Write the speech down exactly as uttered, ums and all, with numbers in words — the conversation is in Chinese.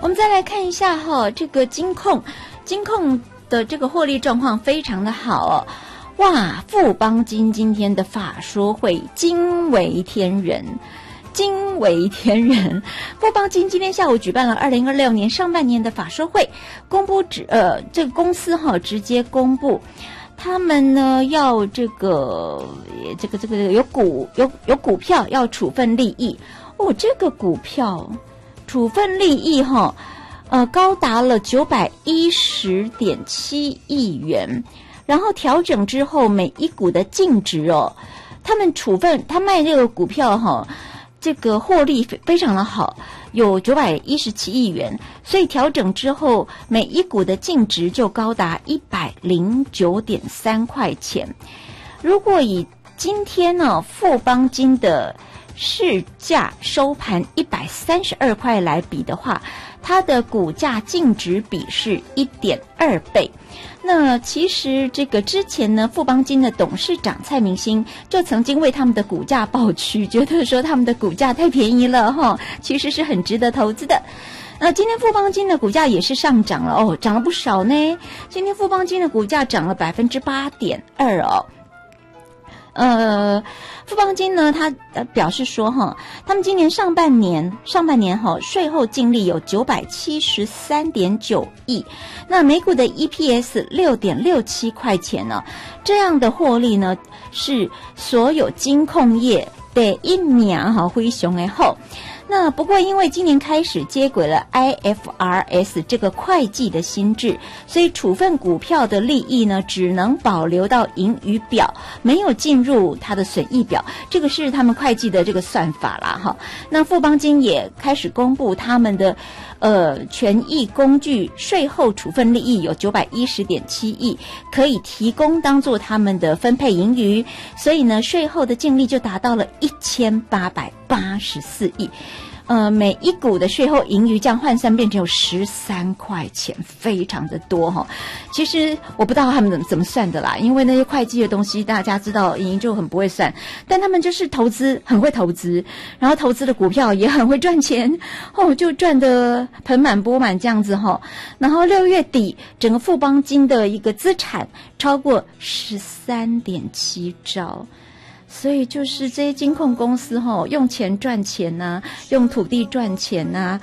我们再来看一下哈，这个金控，金控的这个获利状况非常的好哦。哇，富邦金今天的法说会惊为天人。惊为天人！富邦金今天下午举办了二零二六年上半年的法说会，公布直呃这个公司哈直接公布，他们呢要这个这个这个有股有有股票要处分利益哦，这个股票处分利益哈呃高达了九百一十点七亿元，然后调整之后每一股的净值哦，他们处分他卖这个股票哈。这个获利非常的好，有九百一十七亿元，所以调整之后，每一股的净值就高达一百零九点三块钱。如果以今天呢、哦、富邦金的市价收盘一百三十二块来比的话，它的股价净值比是 一点二倍。那其实这个之前呢，富邦金的董事长蔡明兴就曾经为他们的股价抱屈，觉得说他们的股价太便宜了哈，其实是很值得投资的。那今天富邦金的股价也是上涨了哦，涨了不少呢。今天富邦金的股价涨了百分之八点二哦。呃，富邦金呢，他呃表示说哈，他们今年上半年上半年哈税后净利有九百七十三点九亿，那每股的 E P S 六点六七块钱呢，这样的获利呢是所有金控业第一名哈灰熊的后。那不过因为今年开始接轨了 I F R S 这个会计的新制，所以处分股票的利益呢只能保留到盈余表，没有进入它的损益表，这个是他们会计的这个算法啦哈。那富邦金也开始公布他们的呃权益工具税后处分利益有九百一十点七亿，可以提供当做他们的分配盈余，所以呢税后的净利就达到了一千八百八十四亿。呃，每一股的税后盈余这样换算变成有十三块钱，非常的多哈、哦。其实我不知道他们怎么怎么算的啦，因为那些会计的东西大家知道，莹莹就很不会算，但他们就是投资很会投资，然后投资的股票也很会赚钱哦，就赚得盆满钵满这样子哈、哦。然后六月底，整个富邦金的一个资产超过十三点七兆。所以就是这些金控公司哈、哦，用钱赚钱呐、啊，用土地赚钱呐、啊，